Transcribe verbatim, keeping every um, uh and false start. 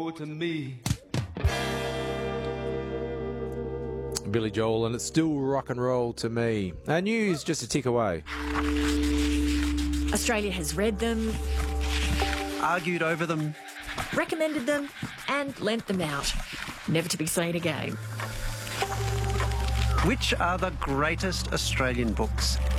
roll to me. Billy Joel, and it's still rock and roll to me. Our news just a tick away. Australia has read them, argued over them, recommended them, and lent them out, never to be seen again. Which are the greatest Australian books?